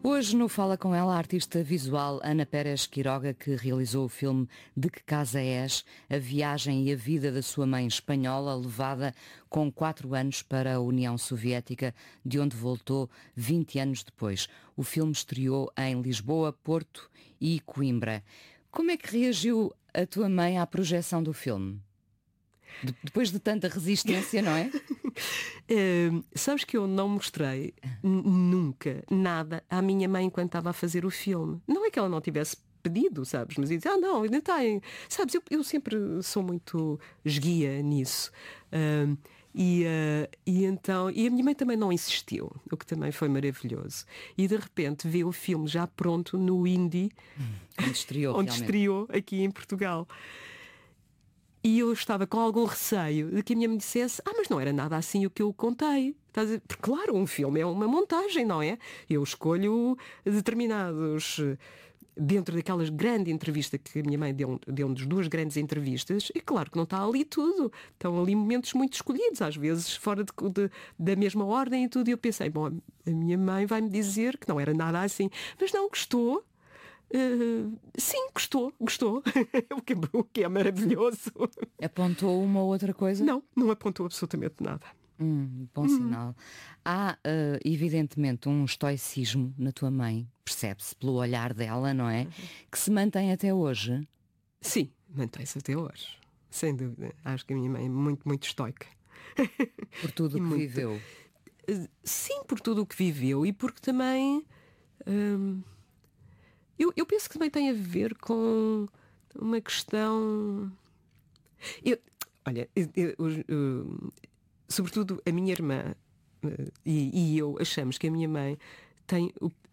Hoje no Fala Com Ela, a artista visual Ana Pérez Quiroga, que realizou o filme De Que Casa És?, a viagem e a vida da sua mãe espanhola, levada com 4 anos para a União Soviética, de onde voltou 20 anos depois. O filme estreou em Lisboa, Porto e Coimbra. Como é que reagiu a tua mãe à projeção do filme? Depois de tanta resistência, não é? Sabes que eu não mostrei nunca nada à minha mãe enquanto estava a fazer o filme. Não é que ela não tivesse pedido, sabes? Mas eu disse, não, ainda tem. Sabes, eu sempre sou muito esguia nisso. Então, e a minha mãe também não insistiu, o que também foi maravilhoso. E de repente vi o filme já pronto no Indie, onde estreou aqui em Portugal. E eu estava com algum receio de que a minha mãe dissesse, mas não era nada assim o que eu contei. Porque claro, um filme é uma montagem, não é? Eu escolho determinados... Dentro daquelas grande entrevista que a minha mãe deu-nos 2 grandes entrevistas, e claro que não está ali tudo. Estão ali momentos muito escolhidos, às vezes fora da mesma ordem e tudo. E eu pensei, bom, a minha mãe vai-me dizer que não era nada assim. Mas não, gostou. Sim, gostou. o que é maravilhoso. Apontou uma ou outra coisa? Não apontou absolutamente nada. Bom sinal. Há, evidentemente, um estoicismo na tua mãe, percebe-se pelo olhar dela, não é? Que se mantém até hoje. Sim, mantém-se até hoje. Sem dúvida. Acho que a minha mãe é muito, muito estoica. Por tudo o que viveu. Sim, por tudo o que viveu e porque também... Eu penso que também tem a ver com uma questão... sobretudo a minha irmã e eu achamos que a minha mãe tem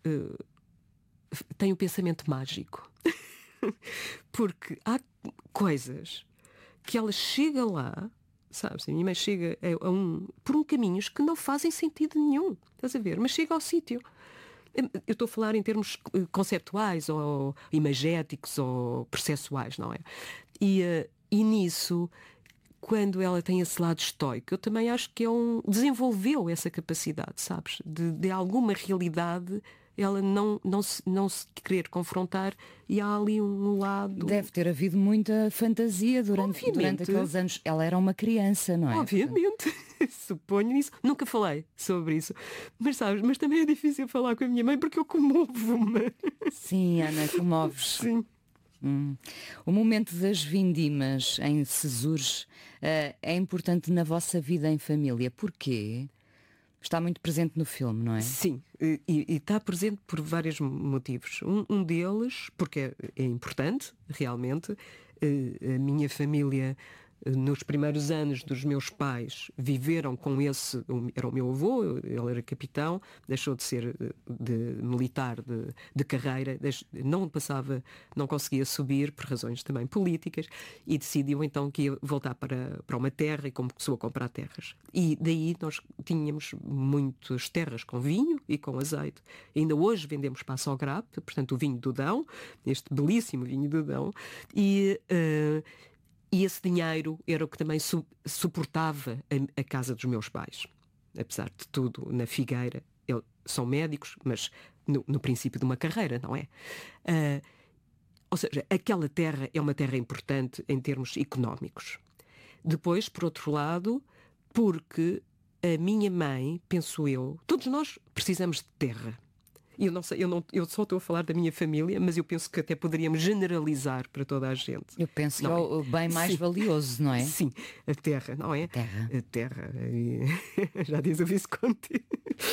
o pensamento mágico. Porque há coisas que ela chega lá, sabes? A minha mãe chega por caminhos que não fazem sentido nenhum, estás a ver? Mas chega ao sítio. Eu estou a falar em termos conceptuais ou imagéticos ou processuais, não é? E nisso, quando ela tem esse lado estoico, eu também acho que desenvolveu essa capacidade, sabes? De alguma realidade ela não se querer confrontar, e há ali um lado... Deve ter havido muita fantasia durante aqueles anos. Ela era uma criança, não é? Obviamente. Suponho isso. Nunca falei sobre isso. Mas sabes, mas também é difícil falar com a minha mãe porque eu comovo-me. Sim, Ana, comoves. Sim. O momento das vindimas em Sesures é importante na vossa vida em família. Porquê? Está muito presente no filme, não é? Sim, e está presente por vários motivos. Um deles, porque é importante, realmente. A minha família, nos primeiros anos dos meus pais, viveram com esse... Era o meu avô, ele era capitão, deixou de ser militar de carreira, não conseguia subir por razões também políticas, e decidiu então que ia voltar para uma terra e começou a comprar terras. E daí nós tínhamos muitas terras com vinho e com azeite. Ainda hoje vendemos para a Sograp, portanto o vinho do Dão, este belíssimo vinho do Dão, e esse dinheiro era o que também suportava a casa dos meus pais. Apesar de tudo, na Figueira, eles são médicos, mas no princípio de uma carreira, não é? Ou seja, aquela terra é uma terra importante em termos económicos. Depois, por outro lado, porque a minha mãe, penso eu, todos nós precisamos de terra. Eu não sei, eu só estou a falar da minha família, mas eu penso que até poderíamos generalizar para toda a gente. Eu penso que é o bem mais valioso, não é? Sim, a terra, não é? A terra. Já diz o Visconti.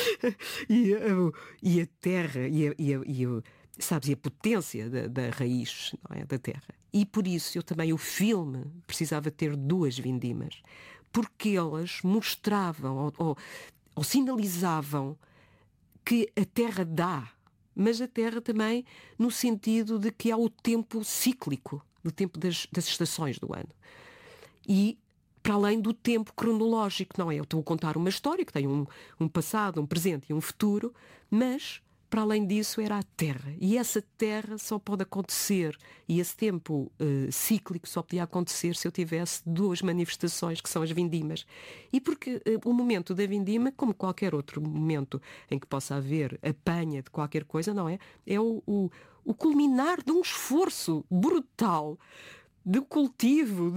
E a terra, sabes, e a potência da raiz, não é? Da terra. E por isso o filme precisava ter 2 vindimas, porque elas mostravam ou sinalizavam que a terra dá, mas a terra também no sentido de que há o tempo cíclico, do tempo das estações do ano. E para além do tempo cronológico, não é? Eu estou a contar uma história que tem um passado, um presente e um futuro, mas para além disso, era a terra. E essa terra só pode acontecer, e esse tempo cíclico só podia acontecer se eu tivesse duas manifestações, que são as vindimas. E porque o momento da vindima, como qualquer outro momento em que possa haver apanha de qualquer coisa, não é? É o culminar de um esforço brutal de cultivo,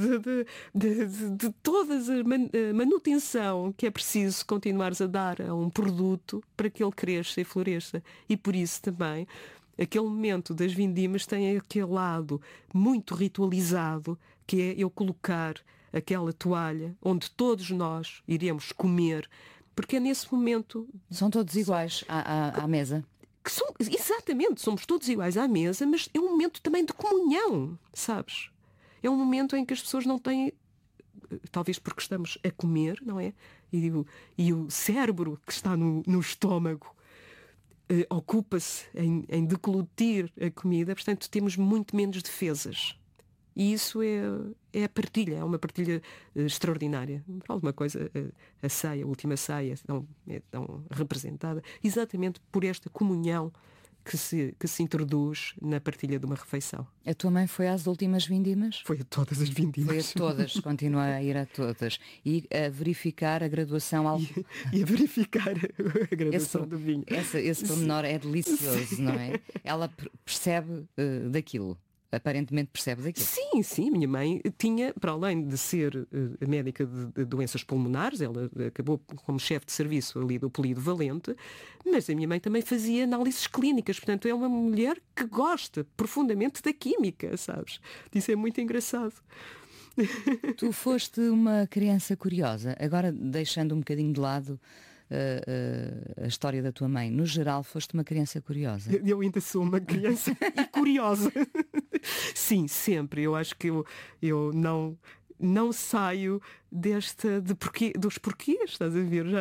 de toda a manutenção que é preciso continuares a dar a um produto para que ele cresça e floresça. E por isso também, aquele momento das vindimas tem aquele lado muito ritualizado, que é eu colocar aquela toalha onde todos nós iremos comer, porque é nesse momento... São todos iguais à mesa? Exatamente, somos todos iguais à mesa, mas é um momento também de comunhão, sabes? É um momento em que as pessoas não têm, talvez porque estamos a comer, não é? E o cérebro que está no estômago ocupa-se em deglutir a comida, portanto temos muito menos defesas. E isso é a partilha, é uma partilha extraordinária. Por alguma coisa, a ceia, a última ceia, é tão representada exatamente por esta comunhão que se introduz na partilha de uma refeição. A tua mãe foi às últimas vindimas? Foi a todas as vindimas. Foi a todas, continua a ir a todas. E a verificar a graduação... E a verificar a graduação do vinho. Esse pormenor é delicioso, não é? Ela percebe daquilo. Aparentemente percebe daquilo. Sim, minha mãe tinha, para além de ser médica de doenças pulmonares, ela acabou como chefe de serviço ali do Polido Valente, mas a minha mãe também fazia análises clínicas, portanto é uma mulher que gosta profundamente da química, sabes? Isso é muito engraçado. Tu foste uma criança curiosa, agora deixando um bocadinho de lado a história da tua mãe. No geral, foste uma criança curiosa. Eu ainda sou uma criança e curiosa. Sim, sempre. Eu acho que eu não saio dos porquês, estás a ver?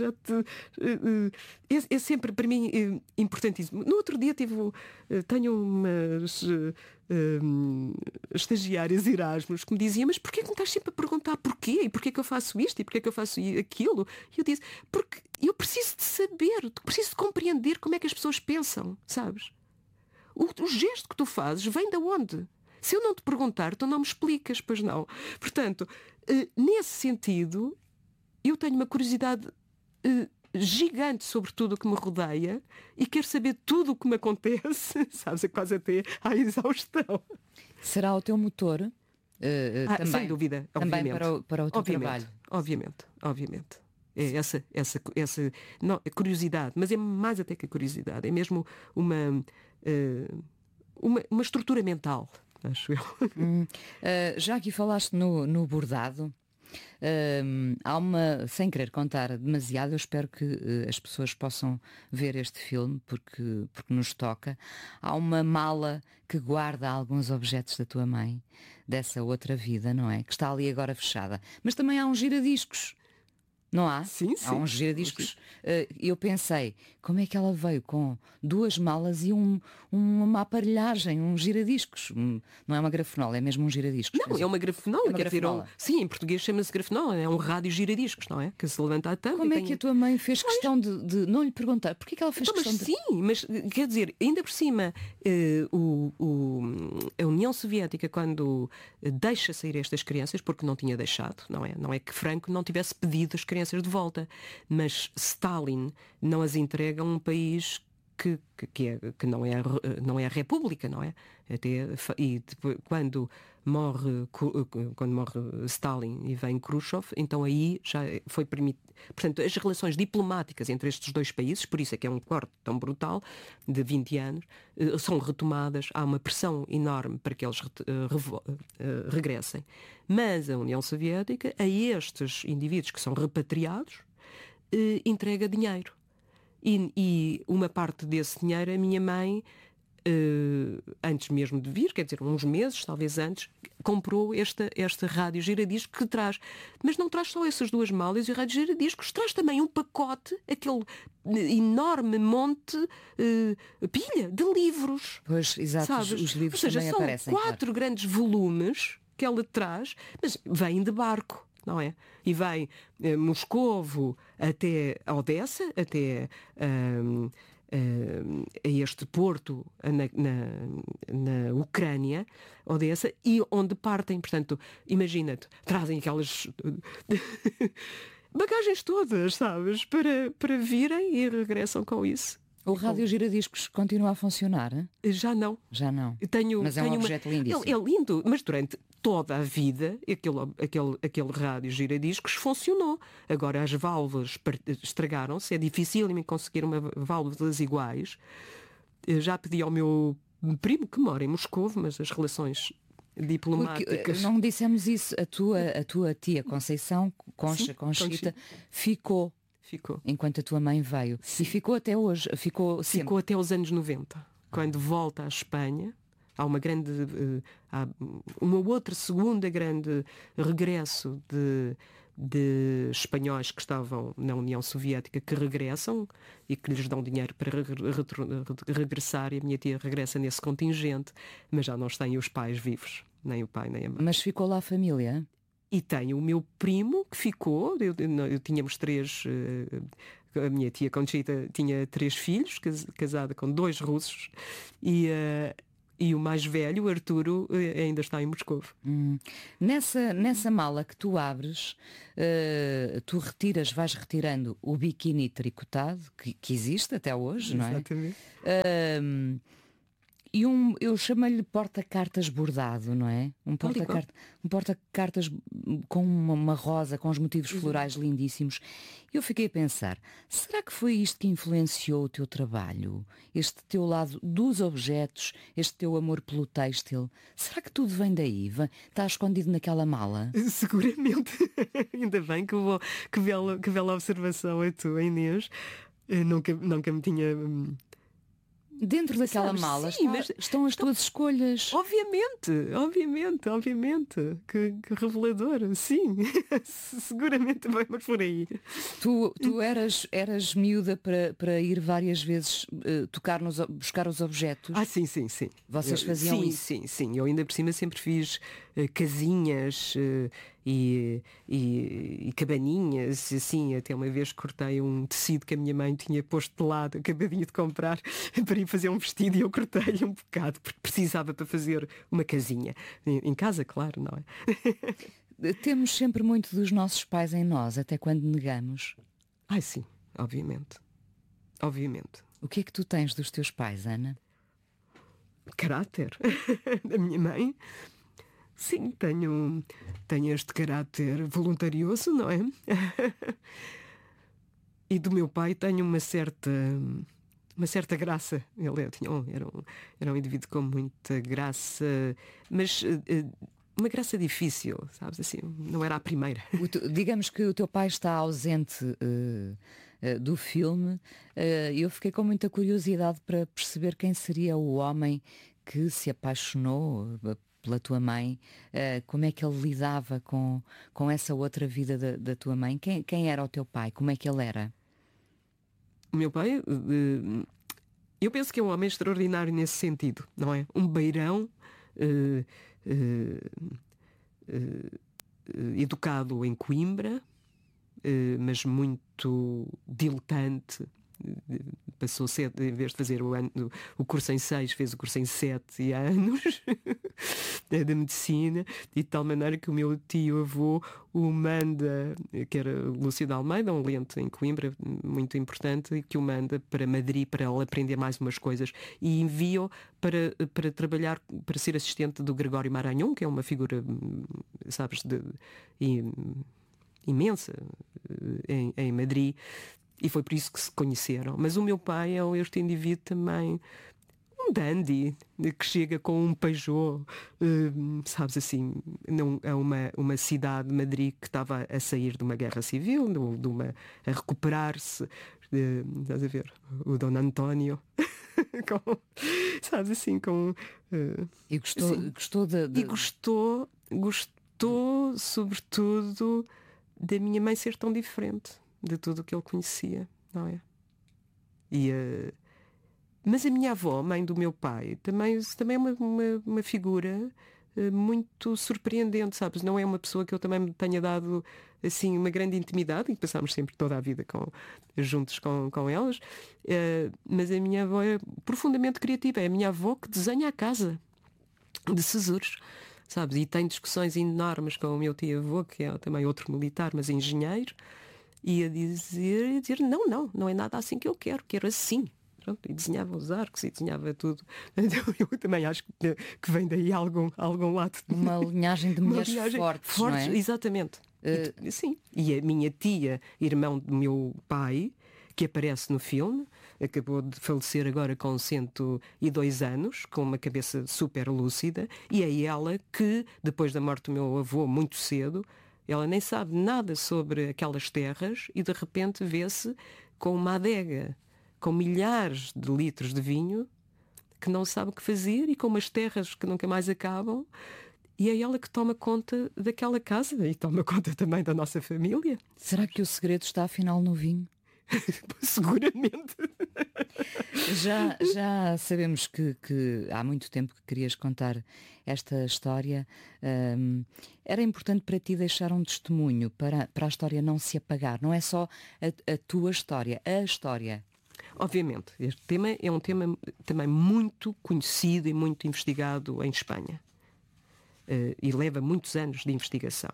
É sempre para mim importantíssimo. No outro dia tenho umas estagiárias Erasmus que me diziam: mas porquê que me estás sempre a perguntar porquê? E porquê que eu faço isto? E porquê que eu faço aquilo? E eu disse: porque eu preciso de saber, preciso de compreender como é que as pessoas pensam, sabes? O gesto que tu fazes vem de onde? Se eu não te perguntar, tu não me explicas, pois não. Portanto, nesse sentido, eu tenho uma curiosidade gigante sobre tudo o que me rodeia e quero saber tudo o que me acontece, sabes, é quase até à exaustão. Será o teu motor? Também, sem dúvida, também para o teu trabalho. Obviamente. É essa não, a curiosidade, mas é mais até que a curiosidade, é mesmo uma estrutura mental, acho eu. Já aqui falaste no bordado. Há sem querer contar demasiado, eu espero que as pessoas possam ver este filme porque nos toca. Há uma mala que guarda alguns objetos da tua mãe, dessa outra vida, não é? Que está ali agora fechada. Mas também há uns giradiscos. Não há? Sim. Há uns giradiscos. Eu pensei, como é que ela veio com duas malas e uma aparelhagem, um giradiscos? Não é uma grafenola, é mesmo um giradiscos. Não, é uma grafenola. É uma grafenola. Sim, em português chama-se grafenola, é um rádio giradiscos, não é? Que se levanta à tampa. Como é que a tua mãe fez questão de não lhe perguntar? Porquê que ela fez questão de... Sim, mas quer dizer, ainda por cima, a União Soviética, quando deixa sair estas crianças, porque não tinha deixado, não é? Não é que Franco não tivesse pedido as crianças de volta, mas Stalin não as entrega a um país que não é a República, não é? E depois, quando morre Stalin e vem Khrushchev, então aí já foi permitido. Portanto, as relações diplomáticas entre estes dois países, por isso é que é um corte tão brutal, de 20 anos, são retomadas. Há uma pressão enorme para que eles regressem. Mas a União Soviética, a estes indivíduos que são repatriados, entrega dinheiro. E uma parte desse dinheiro a minha mãe, antes mesmo de vir, quer dizer, uns meses, talvez antes, comprou esta rádio giradiscos que traz. Mas não traz só essas duas malas e o rádio giradiscos, traz também um pacote, aquele enorme monte, pilha de livros. Pois, exato, sabes? os livros Ou seja, também são aparecem. 4 grandes volumes que ela traz, mas vêm de barco. Não é? E vai Moscovo até Odessa, até a este porto na Ucrânia, Odessa, e onde partem, portanto, imagina-te, trazem aquelas bagagens todas, sabes, para virem e regressam com isso. O rádio giradiscos continua a funcionar? Já não. Já não. Mas é um objeto lindíssimo. É lindo, mas durante toda a vida aquele rádio giradiscos funcionou. Agora as válvulas estragaram-se, é difícil conseguir uma válvula das iguais. Eu já pedi ao meu primo, que mora em Moscou, mas as relações diplomáticas... Não dissemos isso. A tua tia Conceição, Conchita, ficou. Enquanto a tua mãe veio. Sim. E ficou até hoje. Ficou até os anos 90. Quando volta à Espanha, há uma outra segunda grande regresso de espanhóis que estavam na União Soviética, que regressam e que lhes dão dinheiro para regressar, e a minha tia regressa nesse contingente, mas já não têm os pais vivos, nem o pai nem a mãe. Mas ficou lá a família? E tenho o meu primo que ficou, eu tínhamos 3, a minha tia Conchita tinha 3 filhos, casada com 2 russos, e o mais velho, o Arturo, ainda está em Moscou. Nessa mala que tu abres, tu vais retirando o biquíni tricotado, que existe até hoje, não é? Exatamente. E eu chamo-lhe porta-cartas bordado, não é? Um porta-cartas com uma rosa, com os motivos florais lindíssimos. Eu fiquei a pensar, será que foi isto que influenciou o teu trabalho? Este teu lado dos objetos, este teu amor pelo têxtil? Será que tudo vem daí? Está escondido naquela mala? Seguramente. Ainda bem que bela observação a tua, Inês. Nunca me tinha... Dentro daquela mala estão as tuas escolhas. Obviamente. Que revelador, sim. Seguramente vamos por aí. Tu eras miúda para ir várias vezes buscar os objetos? Sim. Vocês faziam isso? Sim. Eu ainda por cima sempre fiz casinhas e cabaninhas, assim. Até uma vez cortei um tecido que a minha mãe tinha posto de lado, acabadinho de comprar, para ir fazer um vestido, e eu cortei um bocado porque precisava para fazer uma casinha em casa, claro, não é? Temos sempre muito dos nossos pais em nós, até quando negamos. Sim, obviamente. O que é que tu tens dos teus pais, Ana? Caráter. Da minha mãe, sim, tenho este caráter voluntarioso, não é? E do meu pai tenho uma certa graça. Ele era um indivíduo com muita graça, mas uma graça difícil, sabes, assim, não era a primeira. Digamos que o teu pai está ausente do filme. Eu fiquei com muita curiosidade para perceber quem seria o homem que se apaixonou pela tua mãe. Como é que ele lidava com essa outra vida da tua mãe? Quem era o teu pai? Como é que ele era? O meu pai, eu penso que é um homem extraordinário nesse sentido, não é? Um beirão educado em Coimbra, mas muito diletante. Passou 7, em vez de fazer o curso em 6, fez o curso em 7 anos de medicina, e de tal maneira que o meu tio-avô o manda, que era Lúcio de Almeida, um lente em Coimbra muito importante, e que o manda para Madrid para ele aprender mais umas coisas, e envia-o para trabalhar, para ser assistente do Gregório Maranhão, que é uma figura, sabes, imensa em Madrid. E foi por isso que se conheceram. Mas o meu pai é este indivíduo também, um dandy, que chega com um Peugeot, sabes, assim, a uma cidade de Madrid que estava a sair de uma guerra civil, a recuperar-se. Estás a ver? O Dom António. Sabes, assim, com... E gostou E gostou, sobretudo, da minha mãe ser tão diferente de tudo o que ele conhecia, não é? Mas a minha avó, mãe do meu pai, também é uma figura muito surpreendente, sabes? Não é uma pessoa que eu também me tenha dado assim uma grande intimidade, e passámos sempre toda a vida juntos com elas, mas a minha avó é profundamente criativa. É a minha avó que desenha a casa de sesures, sabes? E tem discussões enormes com o meu tio-avô, que é também outro militar, mas engenheiro, e a dizer não é nada assim que eu quero assim. Pronto, e desenhava os arcos e desenhava tudo. Eu também acho que vem daí algum lado. Uma linhagem de mulheres fortes, não é? Exatamente. Sim. E a minha tia, irmão do meu pai, que aparece no filme, acabou de falecer agora com 102 anos, com uma cabeça super lúcida, e é ela que, depois da morte do meu avô, muito cedo, ela nem sabe nada sobre aquelas terras e de repente vê-se com uma adega, com milhares de litros de vinho, que não sabe o que fazer, e com umas terras que nunca mais acabam, e é ela que toma conta daquela casa e toma conta também da nossa família. Será que o segredo está afinal no vinho? Seguramente. Já sabemos que há muito tempo que querias contar esta história. Era importante para ti deixar um testemunho para a história não se apagar. Não é só a tua história, a história. Obviamente, este tema é um tema também muito conhecido e muito investigado em Espanha. E leva muitos anos de investigação.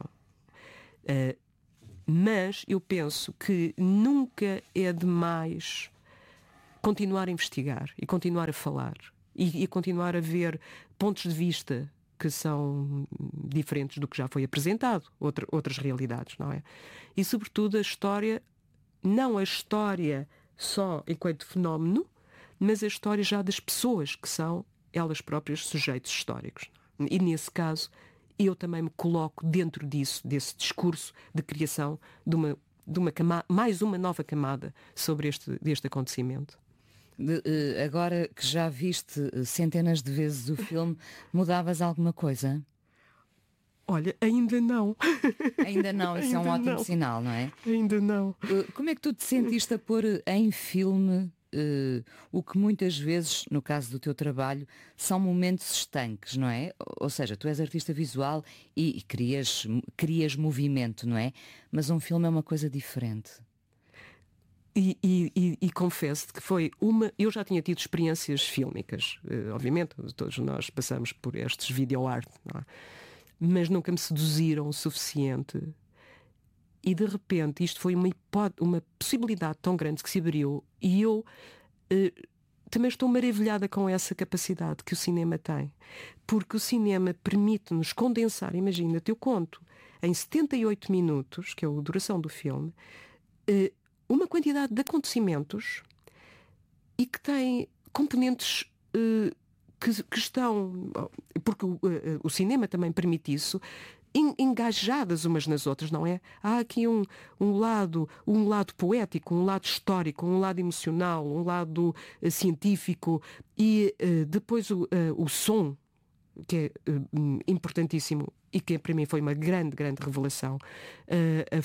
Mas eu penso que nunca é demais continuar a investigar e continuar a falar e continuar a ver pontos de vista que são diferentes do que já foi apresentado, outras realidades, não é? E sobretudo a história, não a história só enquanto fenómeno, mas a história já das pessoas que são elas próprias sujeitos históricos. E nesse caso eu também me coloco dentro desse discurso de criação de uma mais uma nova camada sobre este acontecimento. Agora que já viste centenas de vezes o filme, mudavas alguma coisa? Olha, ainda não. Ainda não, isso é um ótimo sinal, não é? Ainda não. Como é que tu te sentiste a pôr em filme o que muitas vezes, no caso do teu trabalho, são momentos estanques, não é? Ou seja, tu és artista visual e crias movimento, não é? Mas um filme é uma coisa diferente. E confesso-te que foi eu já tinha tido experiências fílmicas, obviamente, todos nós passamos por estes videoart, não é? Mas nunca me seduziram o suficiente. E de repente isto foi uma possibilidade tão grande que se abriu, e eu também estou maravilhada com essa capacidade que o cinema tem, porque o cinema permite-nos condensar, imagina-te, eu conto em 78 minutos, que é a duração do filme, uma quantidade de acontecimentos e que tem componentes que estão, porque o cinema também permite isso, engajadas umas nas outras, não é? Há aqui um lado poético, um lado histórico, um lado emocional, um lado científico, e depois o som, que é importantíssimo e que para mim foi uma grande parte a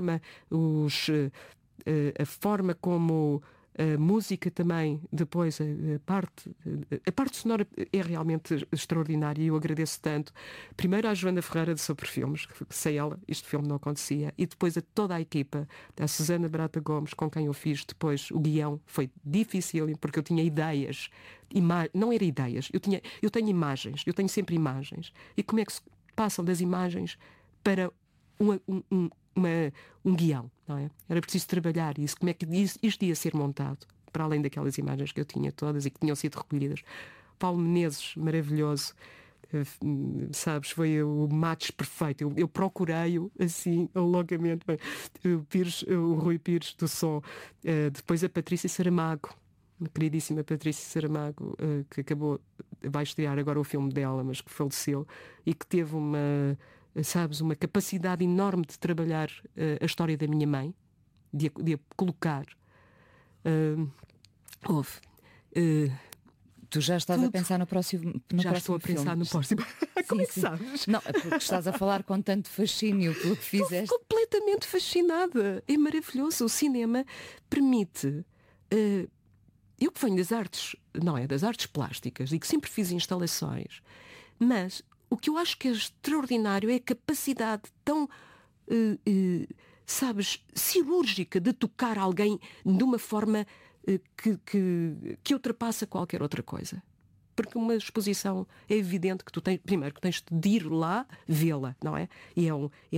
forma como a música também, depois a parte sonora é realmente extraordinária, e eu agradeço tanto primeiro à Joana Ferreira de Sobre Filmes, que sem ela este filme não acontecia, e depois a toda a equipa, a Susana Barata Gomes, com quem eu fiz depois o guião. Foi difícil porque eu tinha ideias, não era ideias, eu tenho imagens, eu tenho sempre imagens, e como é que se passam das imagens para um guião, não é? Era preciso trabalhar isso, como é que isto ia ser montado, para além daquelas imagens que eu tinha todas e que tinham sido recolhidas. Paulo Menezes, maravilhoso, sabes, foi o match perfeito. Eu procurei-o assim, loucamente. O Rui Pires do som, depois a Patrícia Saramago, a queridíssima Patrícia Saramago, que vai estrear agora o filme dela, mas que faleceu, e que teve uma capacidade enorme de trabalhar a história da minha mãe, de a colocar. Tu já estás a pensar no próximo filme? Já estou a pensar no próximo. Como é que sabes? Não, porque estás a falar com tanto fascínio pelo que fizeste. Estou completamente fascinada. É maravilhoso. O cinema permite... eu que venho das artes, não é? Das artes plásticas, e que sempre fiz instalações, mas o que eu acho que é extraordinário é a capacidade tão, sabes, cirúrgica de tocar alguém de uma forma que ultrapassa qualquer outra coisa. Porque uma exposição é evidente que tu tens, primeiro, que tens de ir lá vê-la, não é? E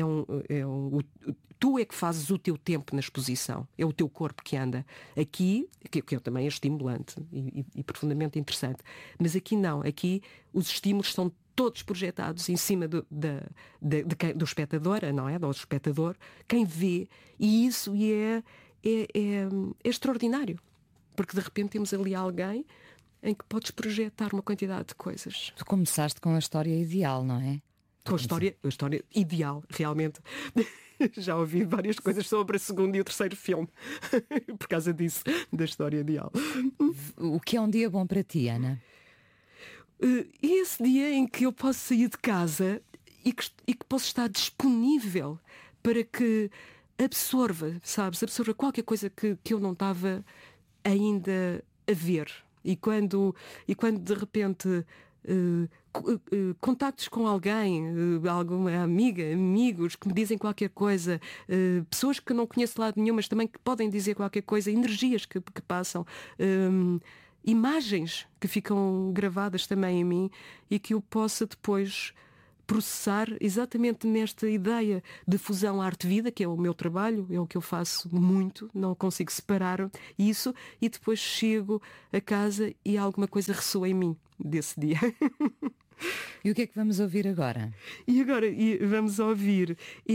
tu é que fazes o teu tempo na exposição, é o teu corpo que anda. Aqui, que também é estimulante e profundamente interessante, mas aqui não, aqui os estímulos são todos projetados em cima do espectador, não é? Do espectador, quem vê, e isso é extraordinário, porque de repente temos ali alguém em que podes projetar uma quantidade de coisas. Tu começaste com a história ideal, não é? Com a história ideal, realmente. Já ouvi várias coisas sobre o segundo e o terceiro filme por causa disso, da história ideal. O que é um dia bom para ti, Ana? E esse dia em que eu posso sair de casa e que posso estar disponível para que absorva qualquer coisa que eu não estava ainda a ver. E quando de repente contactos com alguém, alguma amiga, amigos que me dizem qualquer coisa, pessoas que eu não conheço de lado nenhum, mas também que podem dizer qualquer coisa, energias que passam, imagens que ficam gravadas também em mim e que eu possa depois processar exatamente nesta ideia de fusão arte-vida, que é o meu trabalho, é o que eu faço muito, não consigo separar isso, e depois chego a casa e alguma coisa ressoa em mim desse dia. E o que é que vamos ouvir agora? E agora vamos ouvir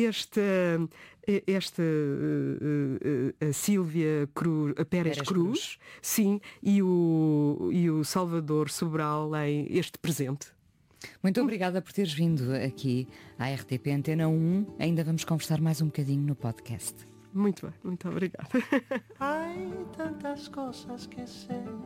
a Sílvia Pérez Cruz, sim, e o Salvador Sobral em Este Presente. Muito obrigada por teres vindo aqui à RTP Antena 1. Ainda vamos conversar mais um bocadinho no podcast. Muito bem, muito obrigada. Hay tantas cosas que sé.